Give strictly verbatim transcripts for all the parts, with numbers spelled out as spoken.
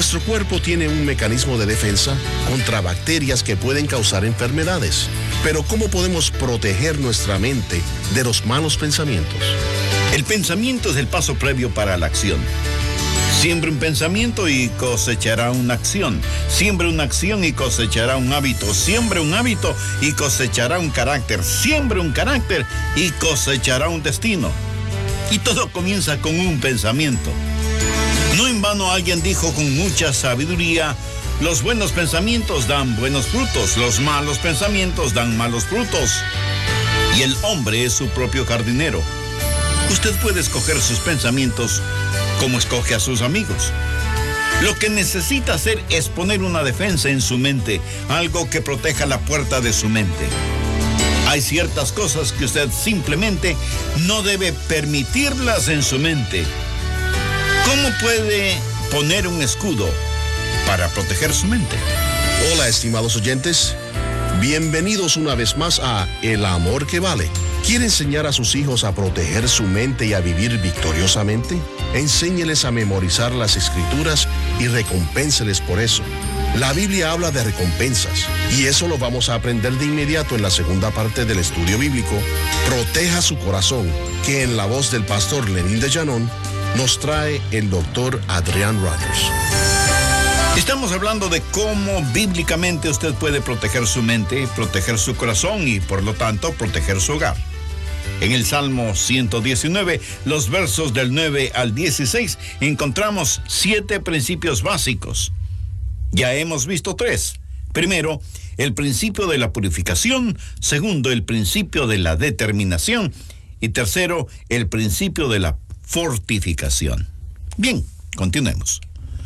Nuestro cuerpo tiene un mecanismo de defensa contra bacterias que pueden causar enfermedades. Pero ¿cómo podemos proteger nuestra mente de los malos pensamientos? El pensamiento es el paso previo para la acción. Siembra un pensamiento y cosechará una acción. Siembra una acción y cosechará un hábito. Siembra un hábito y cosechará un carácter. Siembra un carácter y cosechará un destino. Y todo comienza con un pensamiento. No en vano alguien dijo con mucha sabiduría: los buenos pensamientos dan buenos frutos, los malos pensamientos dan malos frutos. Y el hombre es su propio jardinero. Usted puede escoger sus pensamientos como escoge a sus amigos. Lo que necesita hacer es poner una defensa en su mente, algo que proteja la puerta de su mente. Hay ciertas cosas que usted simplemente no debe permitirlas en su mente. ¿Cómo puede poner un escudo para proteger su mente? Hola, estimados oyentes. Bienvenidos una vez más a El Amor que Vale. ¿Quiere enseñar a sus hijos a proteger su mente y a vivir victoriosamente? Enséñeles a memorizar las Escrituras y recompénseles por eso. La Biblia habla de recompensas, y eso lo vamos a aprender de inmediato en la segunda parte del estudio bíblico, Proteja su corazón, que en la voz del pastor Lenín de Llanón nos trae el doctor Adrián Rogers. Estamos hablando de cómo bíblicamente usted puede proteger su mente, proteger su corazón y, por lo tanto, proteger su hogar. En el Salmo ciento diecinueve, los versos del nueve al dieciséis, encontramos siete principios básicos. Ya hemos visto tres. Primero, el principio de la purificación. Segundo, el principio de la determinación. Y tercero, el principio de la fortificación. Bien, continuemos.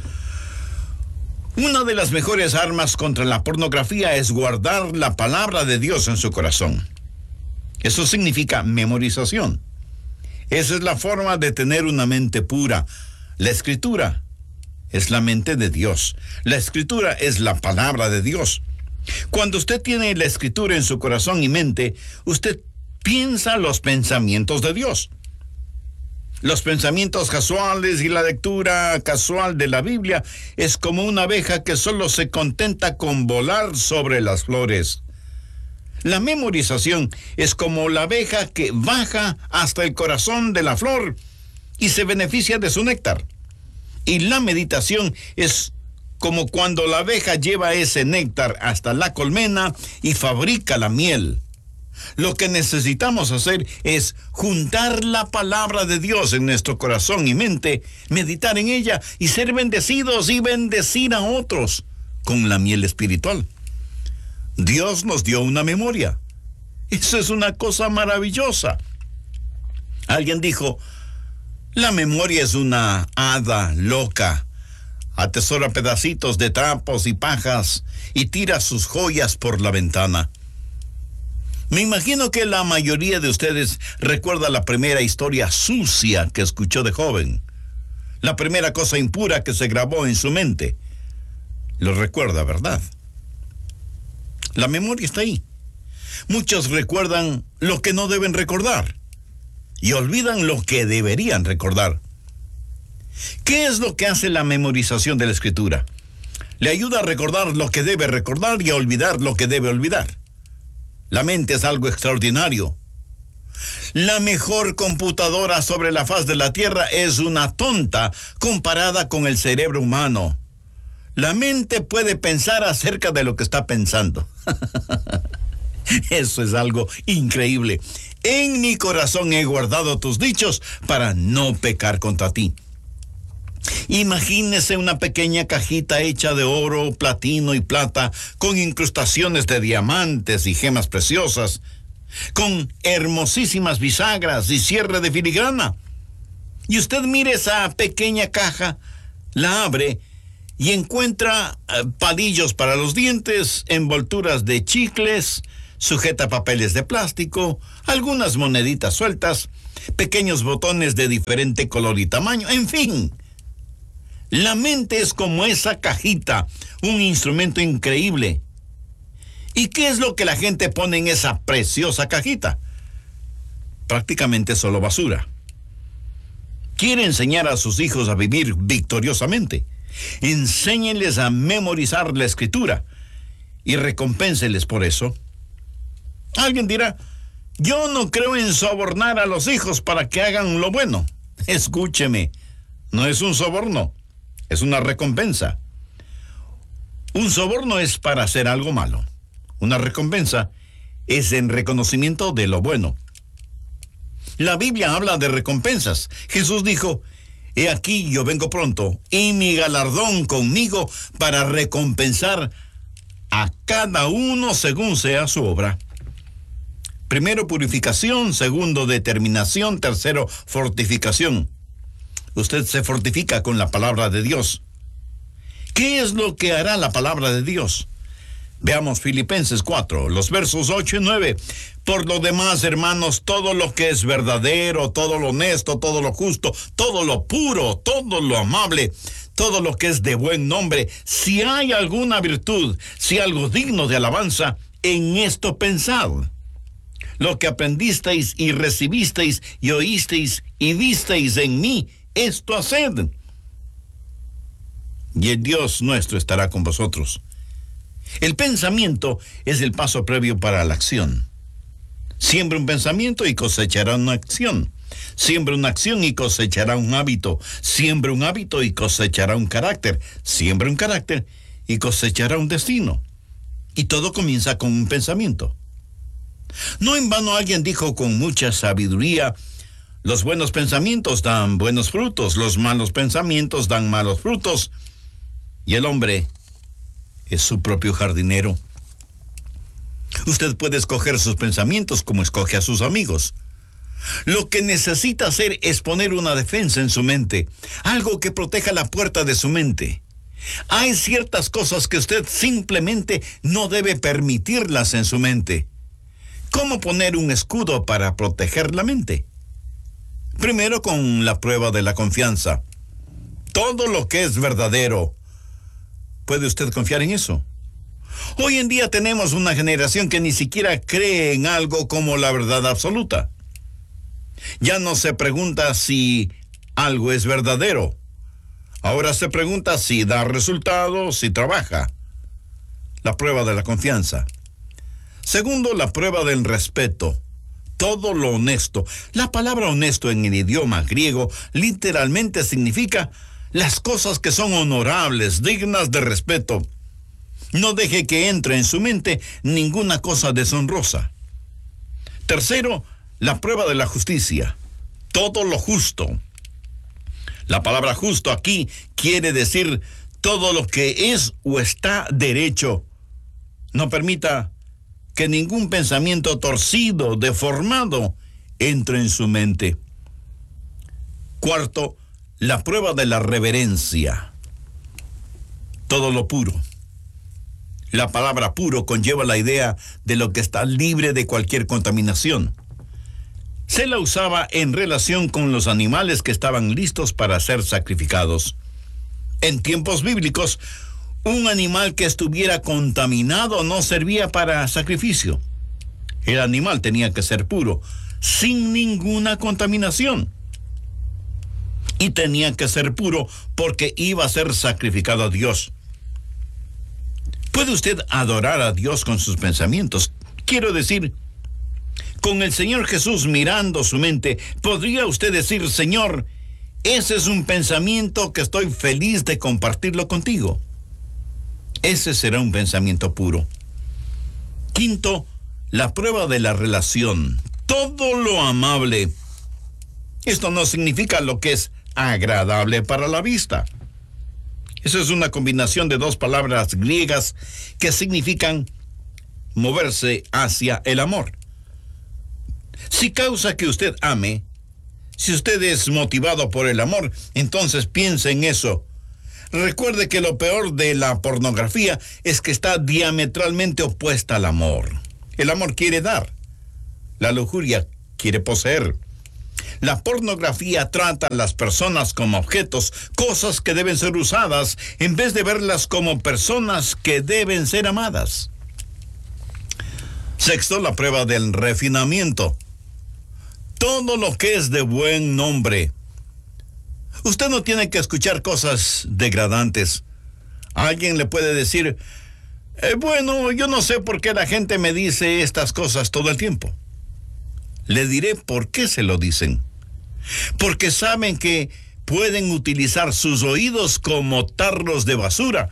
Una de las mejores armas contra la pornografía es guardar la palabra de Dios en su corazón. Eso significa memorización. Esa es la forma de tener una mente pura. La Escritura es la mente de Dios. La Escritura es la palabra de Dios. Cuando usted tiene la Escritura en su corazón y mente, usted piensa los pensamientos de Dios. Los pensamientos casuales y la lectura casual de la Biblia es como una abeja que solo se contenta con volar sobre las flores. La memorización es como la abeja que baja hasta el corazón de la flor y se beneficia de su néctar. Y la meditación es como cuando la abeja lleva ese néctar hasta la colmena y fabrica la miel. Lo que necesitamos hacer es juntar la palabra de Dios en nuestro corazón y mente, meditar en ella y ser bendecidos y bendecir a otros con la miel espiritual. Dios nos dio una memoria. Eso es una cosa maravillosa. Alguien dijo: la memoria es una hada loca. Atesora pedacitos de trapos y pajas y tira sus joyas por la ventana. Me imagino que la mayoría de ustedes recuerda la primera historia sucia que escuchó de joven. La primera cosa impura que se grabó en su mente. Lo recuerda, ¿verdad? La memoria está ahí. Muchos recuerdan lo que no deben recordar y olvidan lo que deberían recordar. ¿Qué es lo que hace la memorización de la Escritura? Le ayuda a recordar lo que debe recordar y a olvidar lo que debe olvidar. La mente es algo extraordinario. La mejor computadora sobre la faz de la tierra es una tonta comparada con el cerebro humano. La mente puede pensar acerca de lo que está pensando. Eso es algo increíble. En mi corazón he guardado tus dichos para no pecar contra ti. Imagínese una pequeña cajita hecha de oro, platino y plata, con incrustaciones de diamantes y gemas preciosas, con hermosísimas bisagras y cierre de filigrana. Y usted mire esa pequeña caja, la abre y encuentra uh, palillos para los dientes, envolturas de chicles, sujetapapeles de plástico, algunas moneditas sueltas, pequeños botones de diferente color y tamaño, en fin. La mente es como esa cajita, un instrumento increíble. ¿Y qué es lo que la gente pone en esa preciosa cajita? Prácticamente solo basura. Quiere enseñar a sus hijos a vivir victoriosamente. Enséñenles a memorizar la Escritura y recompénseles por eso. Alguien dirá, yo no creo en sobornar a los hijos para que hagan lo bueno. Escúcheme, no es un soborno, es una recompensa. Un soborno es para hacer algo malo. Una recompensa es en reconocimiento de lo bueno. La Biblia habla de recompensas. Jesús dijo, he aquí yo vengo pronto, y mi galardón conmigo para recompensar a cada uno según sea su obra. Primero, purificación. Segundo, determinación. Tercero, fortificación. Usted se fortifica con la palabra de Dios. ¿Qué es lo que hará la palabra de Dios? Veamos Filipenses cuatro, los versos ocho y nueve. Por lo demás, hermanos, todo lo que es verdadero, todo lo honesto, todo lo justo, todo lo puro, todo lo amable, todo lo que es de buen nombre, si hay alguna virtud, si algo digno de alabanza, en esto pensad. Lo que aprendisteis y recibisteis y oísteis y visteis en mí, esto haced. Y el Dios nuestro estará con vosotros. El pensamiento es el paso previo para la acción. Siembra un pensamiento y cosechará una acción. Siembra una acción y cosechará un hábito. Siembra un hábito y cosechará un carácter. Siembra un carácter y cosechará un destino. Y todo comienza con un pensamiento. No en vano alguien dijo con mucha sabiduría, los buenos pensamientos dan buenos frutos, los malos pensamientos dan malos frutos, y el hombre es su propio jardinero. Usted puede escoger sus pensamientos como escoge a sus amigos. Lo que necesita hacer es poner una defensa en su mente, algo que proteja la puerta de su mente. Hay ciertas cosas que usted simplemente no debe permitirlas en su mente. ¿Cómo poner un escudo para proteger la mente? Primero, con la prueba de la confianza. Todo lo que es verdadero, ¿puede usted confiar en eso? Hoy en día tenemos una generación que ni siquiera cree en algo como la verdad absoluta. Ya no se pregunta si algo es verdadero. Ahora se pregunta si da resultados, si trabaja. La prueba de la confianza. Segundo, la prueba del respeto. Todo lo honesto. La palabra honesto en el idioma griego literalmente significa las cosas que son honorables, dignas de respeto. No deje que entre en su mente ninguna cosa deshonrosa. Tercero, la prueba de la justicia. Todo lo justo. La palabra justo aquí quiere decir todo lo que es o está derecho. No permita que ningún pensamiento torcido, deformado, entre en su mente. Cuarto, la prueba de la reverencia. Todo lo puro. La palabra puro conlleva la idea de lo que está libre de cualquier contaminación. Se la usaba en relación con los animales que estaban listos para ser sacrificados. En tiempos bíblicos, un animal que estuviera contaminado no servía para sacrificio. El animal tenía que ser puro, sin ninguna contaminación. Y tenía que ser puro porque iba a ser sacrificado a Dios. ¿Puede usted adorar a Dios con sus pensamientos? Quiero decir, con el Señor Jesús mirando su mente, ¿podría usted decir, Señor, ese es un pensamiento que estoy feliz de compartirlo contigo? Ese será un pensamiento puro. Quinto, la prueba de la relación. Todo lo amable. Esto no significa lo que es agradable para la vista. Eso es una combinación de dos palabras griegas que significan moverse hacia el amor. Si causa que usted ame, si usted es motivado por el amor, entonces piense en eso. Recuerde que lo peor de la pornografía es que está diametralmente opuesta al amor. El amor quiere dar. La lujuria quiere poseer. La pornografía trata a las personas como objetos, cosas que deben ser usadas, en vez de verlas como personas que deben ser amadas. Sexto, la prueba del refinamiento. Todo lo que es de buen nombre. Usted no tiene que escuchar cosas degradantes. Alguien le puede decir, eh, bueno, yo no sé por qué la gente me dice estas cosas todo el tiempo. Le diré por qué se lo dicen. Porque saben que pueden utilizar sus oídos como tarros de basura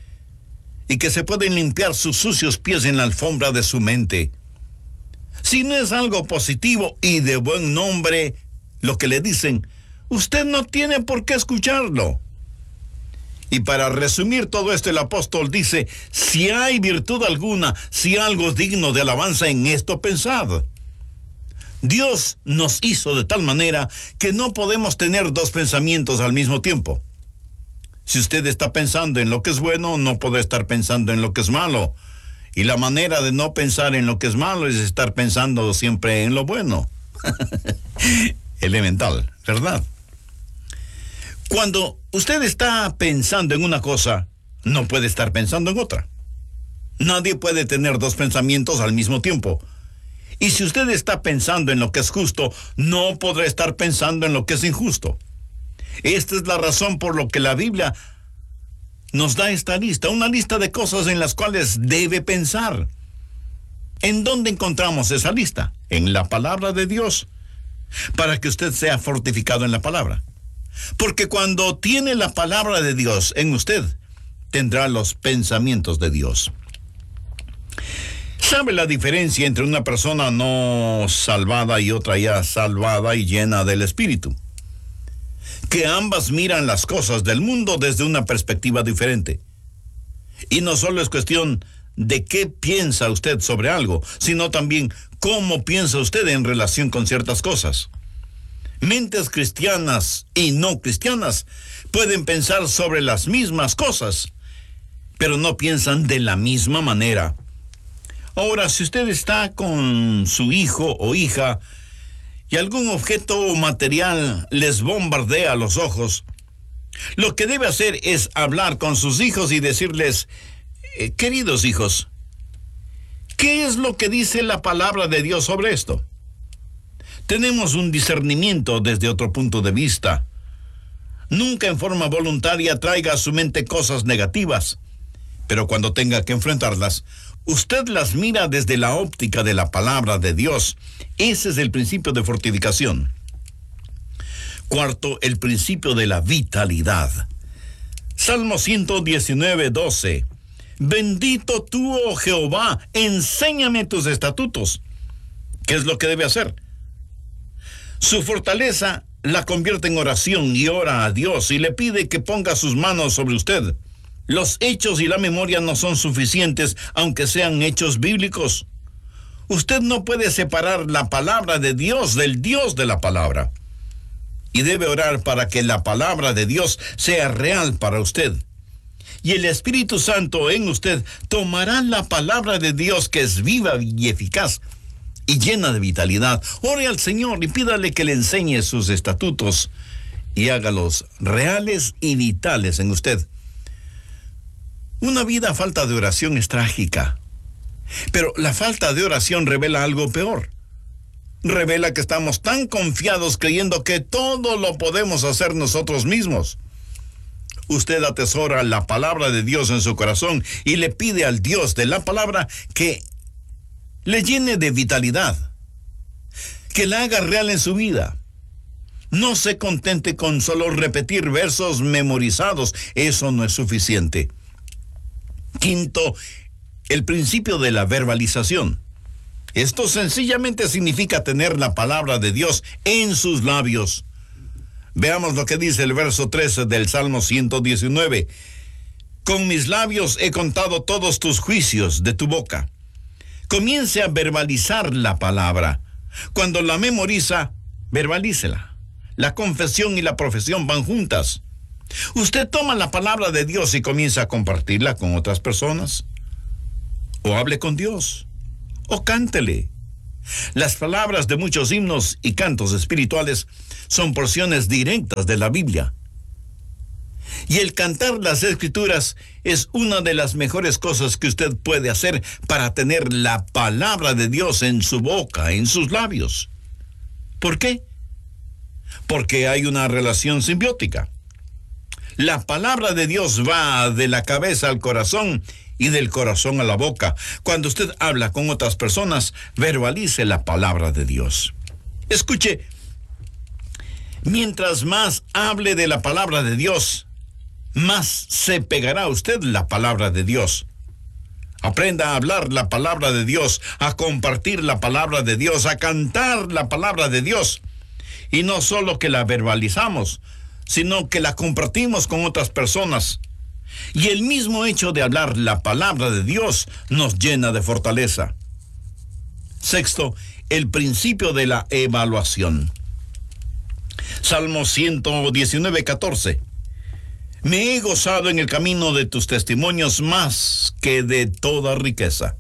y que se pueden limpiar sus sucios pies en la alfombra de su mente. Si no es algo positivo y de buen nombre lo que le dicen, usted no tiene por qué escucharlo. Y para resumir todo esto, el apóstol dice, si hay virtud alguna, si algo digno de alabanza, en esto pensad. Dios nos hizo de tal manera que no podemos tener dos pensamientos al mismo tiempo. Si usted está pensando en lo que es bueno, no puede estar pensando en lo que es malo. Y la manera de no pensar en lo que es malo es estar pensando siempre en lo bueno. Elemental, ¿verdad? Cuando usted está pensando en una cosa, no puede estar pensando en otra. Nadie puede tener dos pensamientos al mismo tiempo. Y si usted está pensando en lo que es justo, no podrá estar pensando en lo que es injusto. Esta es la razón por la que la Biblia nos da esta lista, una lista de cosas en las cuales debe pensar. ¿En dónde encontramos esa lista? En la palabra de Dios, para que usted sea fortificado en la palabra. Porque cuando tiene la palabra de Dios en usted, tendrá los pensamientos de Dios. ¿Sabe la diferencia entre una persona no salvada y otra ya salvada y llena del Espíritu? Que ambas miran las cosas del mundo desde una perspectiva diferente. Y no solo es cuestión de qué piensa usted sobre algo, sino también cómo piensa usted en relación con ciertas cosas. Mentes cristianas y no cristianas pueden pensar sobre las mismas cosas, pero no piensan de la misma manera. Ahora, si usted está con su hijo o hija y algún objeto o material les bombardea los ojos, lo que debe hacer es hablar con sus hijos y decirles, eh, queridos hijos, ¿qué es lo que dice la palabra de Dios sobre esto? Tenemos un discernimiento desde otro punto de vista. Nunca en forma voluntaria traiga a su mente cosas negativas, pero cuando tenga que enfrentarlas, usted las mira desde la óptica de la palabra de Dios. Ese es el principio de fortificación. Cuarto, el principio de la vitalidad. Salmo ciento diecinueve, doce. Bendito tú, oh Jehová, enséñame tus estatutos. ¿Qué es lo que debe hacer? Su fortaleza la convierte en oración y ora a Dios y le pide que ponga sus manos sobre usted. Los hechos y la memoria no son suficientes, aunque sean hechos bíblicos. Usted no puede separar la palabra de Dios del Dios de la palabra. Y debe orar para que la palabra de Dios sea real para usted. Y el Espíritu Santo en usted tomará la palabra de Dios, que es viva y eficaz y llena de vitalidad. Ore al Señor y pídale que le enseñe sus estatutos y hágalos reales y vitales en usted. Una vida a falta de oración es trágica, pero la falta de oración revela algo peor. Revela que estamos tan confiados creyendo que todo lo podemos hacer nosotros mismos. Usted atesora la palabra de Dios en su corazón y le pide al Dios de la palabra que le llene de vitalidad, que la haga real en su vida. No se contente con solo repetir versos memorizados, eso no es suficiente. Quinto, el principio de la verbalización. Esto sencillamente significa tener la palabra de Dios en sus labios. Veamos lo que dice el verso trece del Salmo ciento diecinueve. Con mis labios he contado todos tus juicios de tu boca. Comience a verbalizar la palabra. Cuando la memoriza, verbalícela. La confesión y la profesión van juntas. Usted toma la palabra de Dios y comienza a compartirla con otras personas. O hable con Dios. O cántele. Las palabras de muchos himnos y cantos espirituales son porciones directas de la Biblia. Y el cantar las Escrituras es una de las mejores cosas que usted puede hacer para tener la palabra de Dios en su boca, en sus labios. ¿Por qué? porque hay una relación simbiótica. La palabra de Dios va de la cabeza al corazón y del corazón a la boca. Cuando usted habla con otras personas, verbalice la palabra de Dios. Escuche, mientras más hable de la palabra de Dios, más se pegará a usted la palabra de Dios. Aprenda a hablar la palabra de Dios, a compartir la palabra de Dios, a cantar la palabra de Dios. Y no solo que la verbalizamos, sino que la compartimos con otras personas. Y el mismo hecho de hablar la palabra de Dios nos llena de fortaleza. Sexto, el principio de la evaluación. Salmo ciento diecinueve, catorce. Me he gozado en el camino de tus testimonios más que de toda riqueza.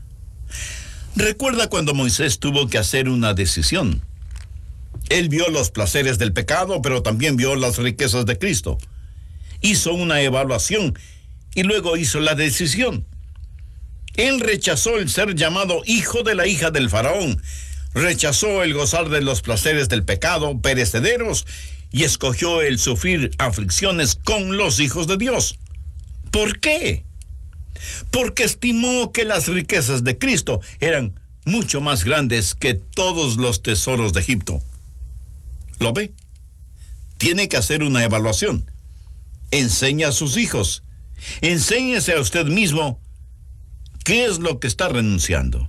Recuerda cuando Moisés tuvo que hacer una decisión. Él vio los placeres del pecado, pero también vio las riquezas de Cristo. Hizo una evaluación y luego hizo la decisión. Él rechazó el ser llamado hijo de la hija del faraón, rechazó el gozar de los placeres del pecado perecederos y escogió el sufrir aflicciones con los hijos de Dios. ¿Por qué? Porque estimó que las riquezas de Cristo eran mucho más grandes que todos los tesoros de Egipto. ¿Lo ve? Tiene que hacer una evaluación. Enseña a sus hijos. Enséñese a usted mismo qué es lo que está renunciando.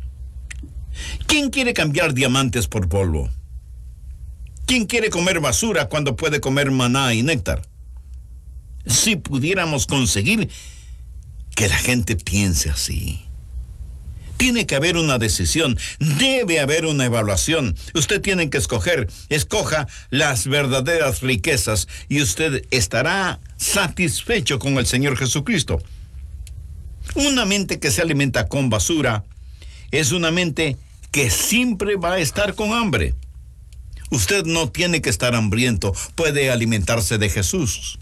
¿Quién quiere cambiar diamantes por polvo? ¿Quién quiere comer basura cuando puede comer maná y néctar? Si pudiéramos conseguir que la gente piense así. Tiene que haber una decisión, debe haber una evaluación. Usted tiene que escoger, escoja las verdaderas riquezas y usted estará satisfecho con el Señor Jesucristo. Una mente que se alimenta con basura es una mente que siempre va a estar con hambre. Usted no tiene que estar hambriento, puede alimentarse de Jesús.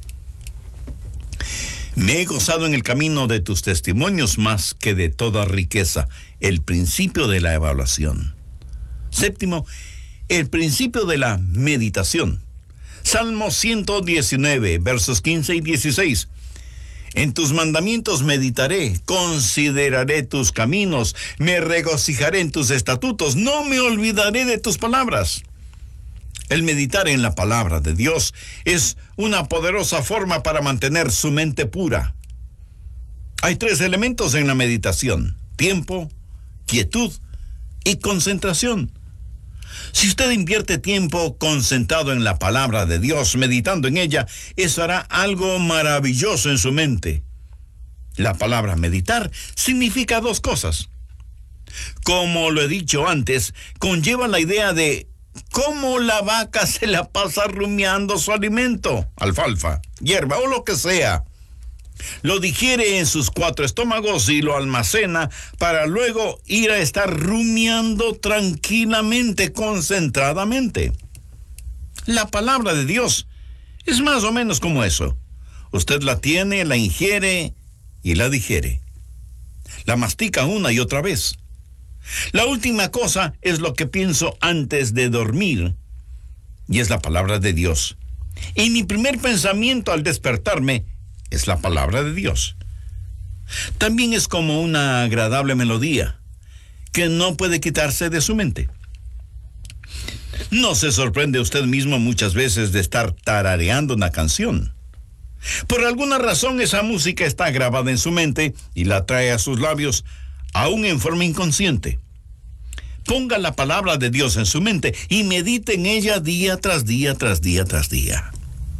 Me he gozado en el camino de tus testimonios más que de toda riqueza. El principio de la evaluación. Séptimo, el principio de la meditación. Salmo ciento diecinueve, versos quince y dieciséis. En tus mandamientos meditaré, consideraré tus caminos, me regocijaré en tus estatutos, no me olvidaré de tus palabras. El meditar en la palabra de Dios es una poderosa forma para mantener su mente pura. Hay tres elementos en la meditación: tiempo, quietud y concentración. Si usted invierte tiempo concentrado en la palabra de Dios, meditando en ella, eso hará algo maravilloso en su mente. La palabra meditar significa dos cosas. Como lo he dicho antes, conlleva la idea de cómo la vaca se la pasa rumiando su alimento, alfalfa, hierba o lo que sea. Lo digiere en sus cuatro estómagos y lo almacena para luego ir a estar rumiando tranquilamente, concentradamente. La palabra de Dios es más o menos como eso. Usted la tiene, la ingiere y la digiere. La mastica una y otra vez. La última cosa es lo que pienso antes de dormir, y es la palabra de Dios. Y mi primer pensamiento al despertarme es la palabra de Dios. También es como una agradable melodía que no puede quitarse de su mente. ¿No se sorprende usted mismo muchas veces de estar tarareando una canción? Por alguna razón esa música está grabada en su mente y la trae a sus labios, aún en forma inconsciente. Ponga la palabra de Dios en su mente y medite en ella día tras día, tras día, tras día.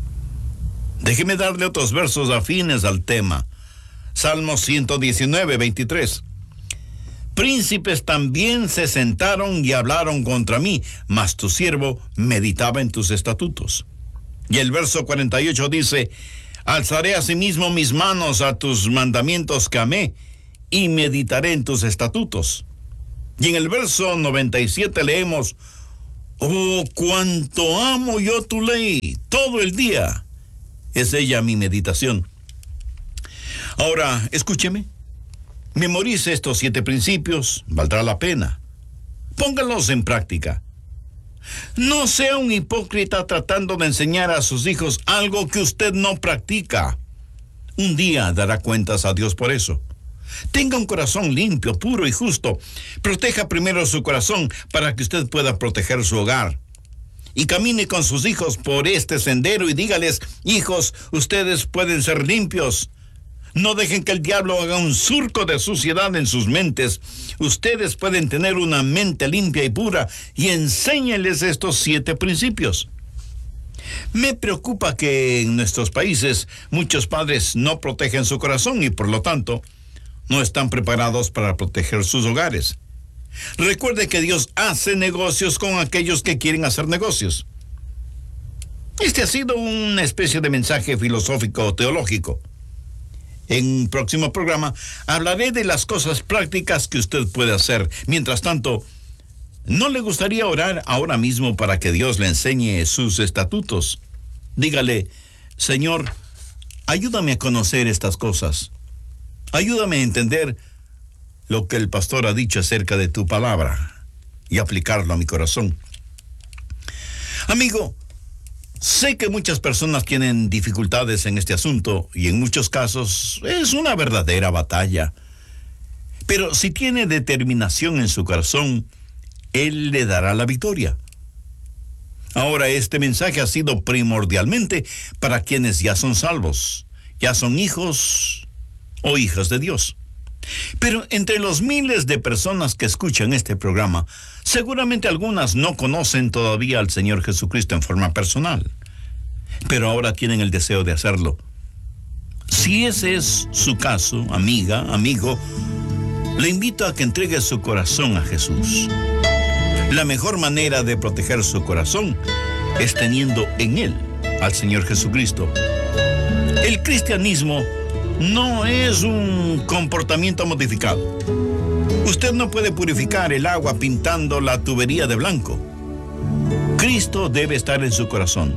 Déjeme darle otros versos afines al tema. Salmo ciento diecinueve, veintitrés. Príncipes también se sentaron y hablaron contra mí, mas tu siervo meditaba en tus estatutos. Y el verso cuarenta y ocho dice: alzaré asimismo mis manos a tus mandamientos que amé, y meditaré en tus estatutos. Y en el verso noventa y siete leemos: oh, cuánto amo yo tu ley, todo el día es ella mi meditación. Ahora, escúcheme, memorice estos siete principios, valdrá la pena. Póngalos en práctica. No sea un hipócrita tratando de enseñar a sus hijos algo que usted no practica. Un día dará cuentas a Dios por eso. Tenga un corazón limpio, puro y justo. Proteja primero su corazón para que usted pueda proteger su hogar. Y camine con sus hijos por este sendero y dígales: hijos, ustedes pueden ser limpios. No dejen que el diablo haga un surco de suciedad en sus mentes. Ustedes pueden tener una mente limpia y pura, y enséñenles estos siete principios. Me preocupa que en nuestros países muchos padres no protegen su corazón y por lo tanto no están preparados para proteger sus hogares. Recuerde que Dios hace negocios con aquellos que quieren hacer negocios. Este ha sido una especie de mensaje filosófico teológico. En un próximo programa hablaré de las cosas prácticas que usted puede hacer. Mientras tanto, ¿no le gustaría orar ahora mismo para que Dios le enseñe sus estatutos? Dígale: Señor, ayúdame a conocer estas cosas. Ayúdame a entender lo que el pastor ha dicho acerca de tu palabra y aplicarlo a mi corazón. Amigo, sé que muchas personas tienen dificultades en este asunto y en muchos casos es una verdadera batalla. Pero si tiene determinación en su corazón, Él le dará la victoria. Ahora, este mensaje ha sido primordialmente para quienes ya son salvos, ya son hijos o hijas de Dios. Pero entre los miles de personas que escuchan este programa, seguramente algunas no conocen todavía al Señor Jesucristo en forma personal, pero ahora tienen el deseo de hacerlo. Si ese es su caso, amiga, amigo, le invito a que entregue su corazón a Jesús. La mejor manera de proteger su corazón es teniendo en él al Señor Jesucristo. El cristianismo no es un comportamiento modificado. Usted no puede purificar el agua pintando la tubería de blanco. Cristo debe estar en su corazón.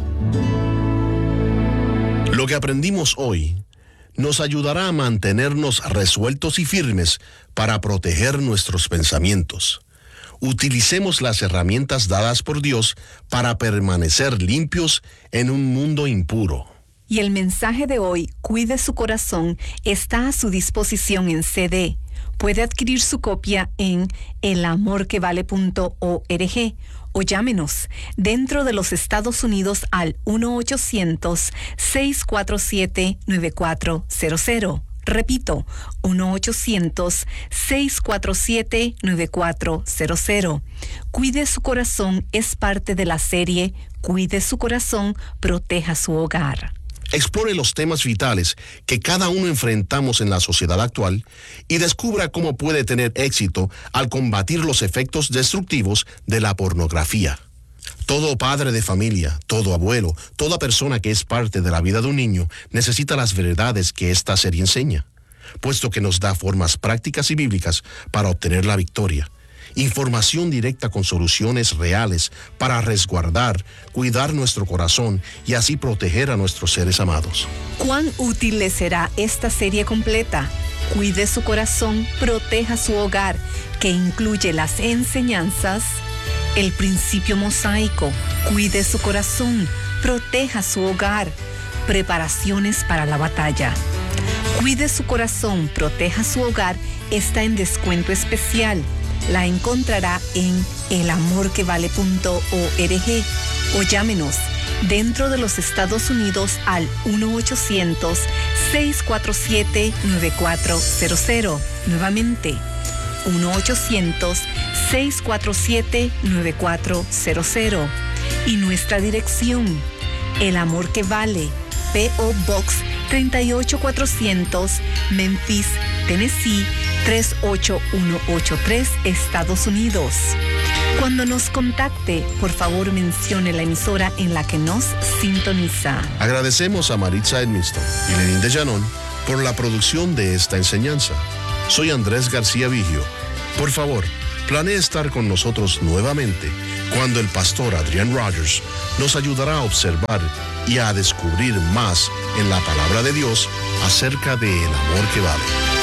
Lo que aprendimos hoy nos ayudará a mantenernos resueltos y firmes para proteger nuestros pensamientos. Utilicemos las herramientas dadas por Dios para permanecer limpios en un mundo impuro. Y el mensaje de hoy, Cuide su corazón, está a su disposición en C D. Puede adquirir su copia en el amor que vale punto org o llámenos dentro de los Estados Unidos al uno ochocientos, seis cuatro siete, nueve cuatro cero cero. Repito, uno ochocientos, seis cuatro siete, nueve cuatro cero cero. Cuide su corazón es parte de la serie Cuide su corazón, proteja su hogar. Explore los temas vitales que cada uno enfrentamos en la sociedad actual y descubra cómo puede tener éxito al combatir los efectos destructivos de la pornografía. Todo padre de familia, todo abuelo, toda persona que es parte de la vida de un niño necesita las verdades que esta serie enseña, puesto que nos da formas prácticas y bíblicas para obtener la victoria. Información directa con soluciones reales para resguardar, cuidar nuestro corazón y así proteger a nuestros seres amados. ¿Cuán útil le será esta serie completa? Cuide su corazón, proteja su hogar, que incluye las enseñanzas, el principio mosaico, cuide su corazón, proteja su hogar, preparaciones para la batalla. Cuide su corazón, proteja su hogar, está en descuento especial. La encontrará en el amor que vale punto org o llámenos dentro de los Estados Unidos al uno ochocientos, seis cuatro siete, nueve cuatro cero cero. Nuevamente, uno ochocientos, seis cuatro siete, nueve cuatro cero cero. Y nuestra dirección, El Amor que Vale, P O Box treinta y ocho cuatrocientos, Memphis, Tennessee tres ocho uno ocho tres, Estados Unidos. Cuando nos contacte, por favor mencione la emisora en la que nos sintoniza. Agradecemos a Maritza Edmiston y Lenín de Llanón por la producción de esta enseñanza. Soy Andrés García Vigio. Por favor, planee estar con nosotros nuevamente cuando el pastor Adrian Rogers nos ayudará a observar y a descubrir más en la palabra de Dios acerca del amor que vale.